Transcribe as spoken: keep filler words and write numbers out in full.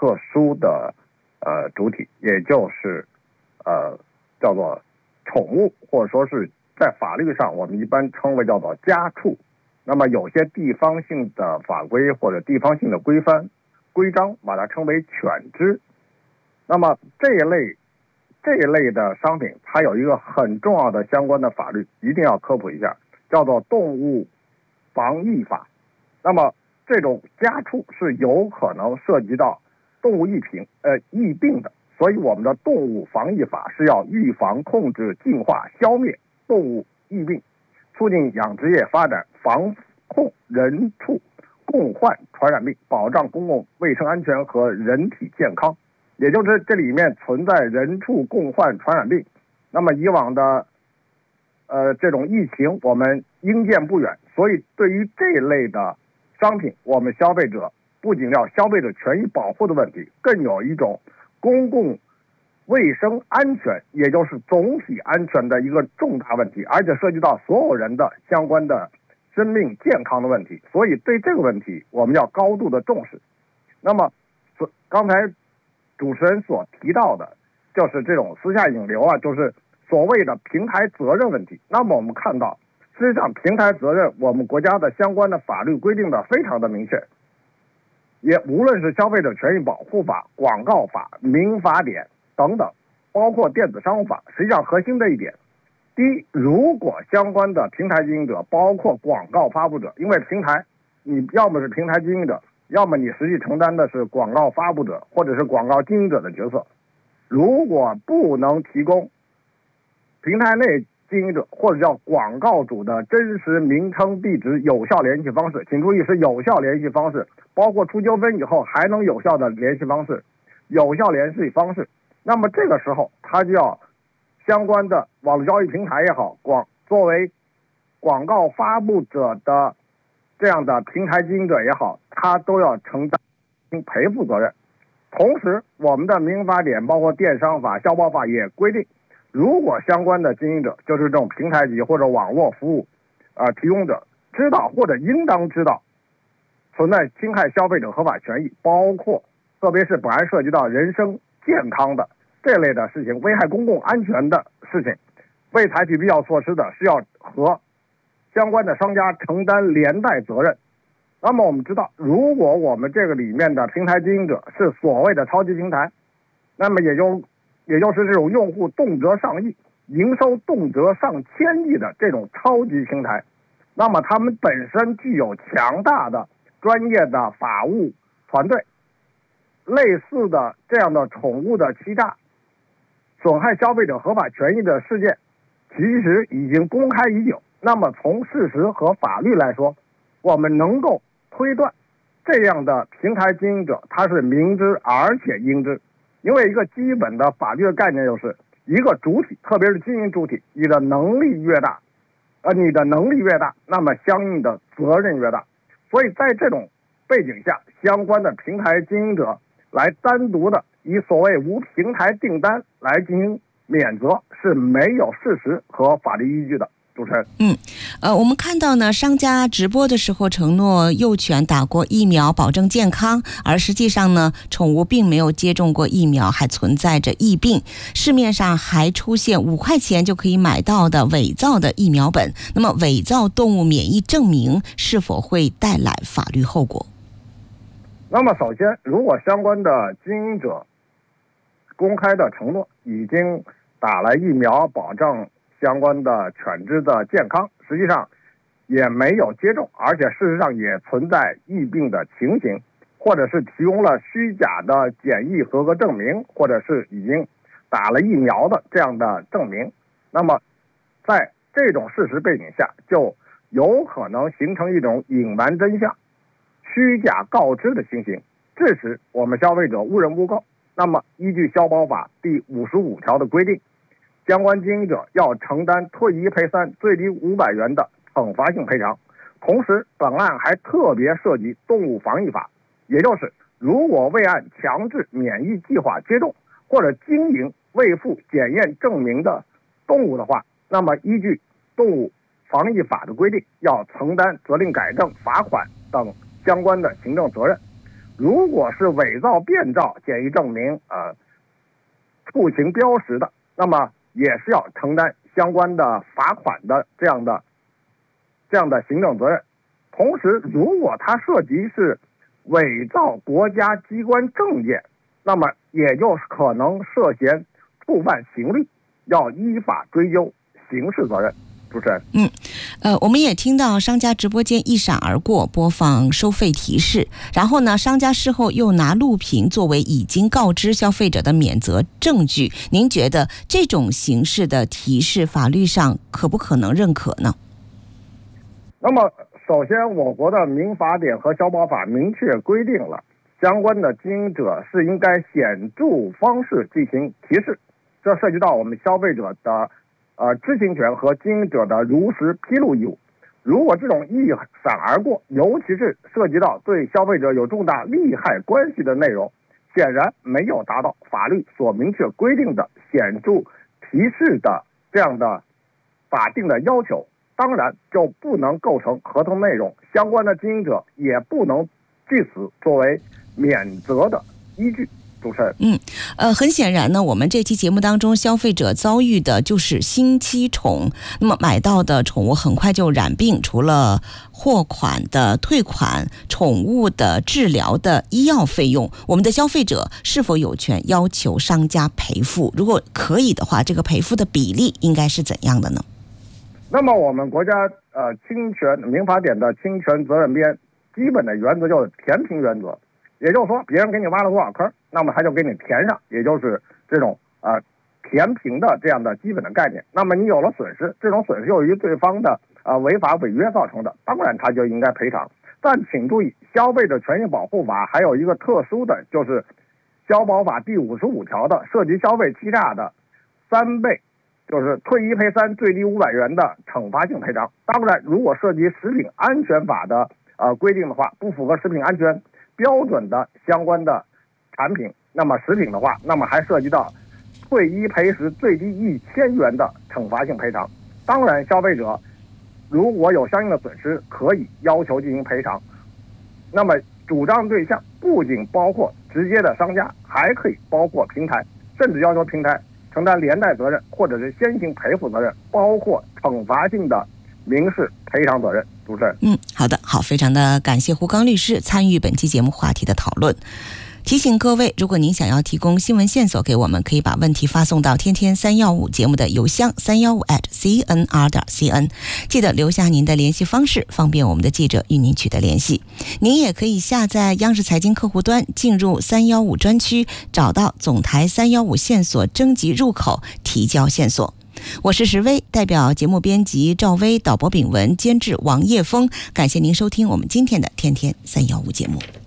特殊的呃主体，也就是呃叫做宠物，或者说是在法律上我们一般称为叫做家畜。那么有些地方性的法规或者地方性的规范规章把它称为犬只。那么这一类这一类的商品，它有一个很重要的相关的法律，一定要科普一下，叫做动物防疫法。那么这种家畜是有可能涉及到动物疫病呃疫病的，所以我们的动物防疫法是要预防、控制、净化、消灭动物疫病，促进养殖业发展，防控人畜共患传染病，保障公共卫生安全和人体健康。也就是这里面存在人畜共患传染病，那么以往的呃这种疫情我们应见不远，所以对于这一类的商品，我们消费者不仅要消费者权益保护的问题，更有一种公共卫生安全，也就是总体安全的一个重大问题，而且涉及到所有人的相关的生命健康的问题，所以对这个问题我们要高度的重视。那么刚才主持人所提到的就是这种私下引流啊，就是所谓的平台责任问题。那么我们看到事实上平台责任我们国家的相关的法律规定的非常的明确，也无论是消费者权益保护法、广告法、民法典等等，包括电子商务法，实际上核心的一点，第一，如果相关的平台经营者包括广告发布者，因为平台你要么是平台经营者，要么你实际承担的是广告发布者或者是广告经营者的角色，如果不能提供平台内经营者或者叫广告主的真实名称、地址、有效联系方式，请注意是有效联系方式，包括出纠纷以后还能有效的联系方式，有效联系方式，那么这个时候他就要相关的网络交易平台也好，广作为广告发布者的这样的平台经营者也好，他都要承担赔付责任。同时我们的民法典包括电商法、消保法也规定，如果相关的经营者就是这种平台级或者网络服务呃提供者知道或者应当知道存在侵害消费者合法权益，包括特别是本案涉及到人身健康的这类的事情，危害公共安全的事情，未采取必要措施的，是要和相关的商家承担连带责任。那么我们知道，如果我们这个里面的平台经营者是所谓的超级平台，那么也就也就是这种用户动辄上亿、营收动辄上千亿的这种超级平台，那么他们本身具有强大的专业的法务团队，类似的这样的宠物的欺诈、损害消费者合法权益的事件，其实已经公开已久。那么从事实和法律来说，我们能够推断这样的平台经营者他是明知而且应知，因为一个基本的法律的概念就是一个主体，特别是经营主体，你的能力越大，呃，你的能力越大，那么相应的责任越大。所以在这种背景下，相关的平台经营者来单独的以所谓无平台订单来进行免责是没有事实和法律依据的。主持人， 嗯，呃，我们看到呢，商家直播的时候承诺幼犬打过疫苗，保证健康，而实际上呢，宠物并没有接种过疫苗，还存在着疫病。市面上还出现五块钱就可以买到的伪造的疫苗本。那么，伪造动物免疫证明是否会带来法律后果？ 那么，首先，如果相关的经营者公开的承诺已经打了疫苗，保障相关的犬只的健康，实际上也没有接种，而且事实上也存在疫病的情形，或者是提供了虚假的检疫合格证明，或者是已经打了疫苗的这样的证明，那么在这种事实背景下，就有可能形成一种隐瞒真相、虚假告知的情形，致使我们消费者误认误购。那么依据消保法第五十五条的规定，相关经营者要承担退一赔三最低五百元的惩罚性赔偿。同时本案还特别涉及动物防疫法，也就是如果未按强制免疫计划接种或者经营未附检验证明的动物的话，那么依据动物防疫法的规定，要承担责令改正、罚款等相关的行政责任。 如果是伪造、变造检疫证明呃出行标识的，那么也是要承担相关的罚款的这样的这样的行政责任。同时，如果它涉及是伪造国家机关证件，那么也就可能涉嫌触犯刑律，要依法追究刑事责任。主持人， 嗯，呃，我们也听到商家直播间一闪而过，播放收费提示，然后呢，商家事后又拿录屏作为已经告知消费者的免责证据。您觉得这种形式的提示，法律上可不可能认可呢？ 那么，首先，我国的民法典和消保法明确规定了，相关的经营者是应该显著方式进行提示，这涉及到我们消费者的呃知情权和经营者的如实披露义务。如果这种一闪而过，尤其是涉及到对消费者有重大利害关系的内容，显然没有达到法律所明确规定的显著提示的这样的法定的要求，当然就不能构成合同内容，相关的经营者也不能据此作为免责的依据。主持人， 嗯，呃，很显然呢，我们这期节目当中，消费者遭遇的就是新期宠，那么买到的宠物很快就染病，除了货款的退款、宠物的治疗的医药费用，我们的消费者是否有权要求商家赔付？如果可以的话，这个赔付的比例应该是怎样的呢？ 那么我们国家呃侵权民法典的侵权责任编基本的原则就是填平原则，也就是说，别人给你挖了多少坑，那么他就给你填上，也就是这种呃填平的这样的基本的概念。那么你有了损失，这种损失由于对方的呃违法违约造成的，当然他就应该赔偿。但请注意，消费者权益保护法还有一个特殊的，就是消保法第五十五条的涉及消费欺诈的三倍，就是退一赔三，最低五百元的惩罚性赔偿。当然，如果涉及食品安全法的呃规定的话，不符合食品安全标准的相关的产品，那么食品的话，那么还涉及到退一赔十，最低一千元的惩罚性赔偿。当然，消费者如果有相应的损失，可以要求进行赔偿。那么主张对象不仅包括直接的商家，还可以包括平台，甚至要求平台承担连带责任或者是先行赔付责任，包括惩罚性的民事赔偿责任。主持人， 嗯，好的，好，非常的感谢胡刚律师参与本期节目话题的讨论。提醒各位，如果您想要提供新闻线索给我们，可以把问题发送到天天三一五节目的邮箱三一五 at c n r 点 c n， 记得留下您的联系方式，方便我们的记者与您取得联系。您也可以下载央视财经客户端，进入三一五专区，找到总台三一五线索征集入口，提交线索。我是石薇，代表节目编辑赵薇、导播炳文、监制王叶峰，感谢您收听我们今天的天天三一五节目。